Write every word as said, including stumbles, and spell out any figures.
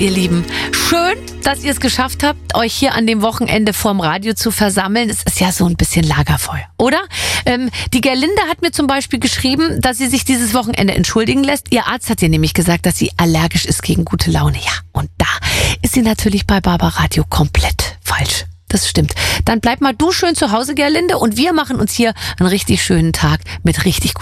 Ihr Lieben, schön, dass ihr es geschafft habt, euch hier an dem Wochenende vorm Radio zu versammeln. Es ist ja so ein bisschen Lagerfeuer, oder? Ähm, die Gerlinde hat mir zum Beispiel geschrieben, dass sie sich dieses Wochenende entschuldigen lässt. Ihr Arzt hat ihr nämlich gesagt, dass sie allergisch ist gegen gute Laune. Ja, und da ist sie natürlich bei Barbaradio komplett falsch. Das stimmt. Dann bleib mal du schön zu Hause, Gerlinde, und wir machen uns hier einen richtig schönen Tag mit richtig gut.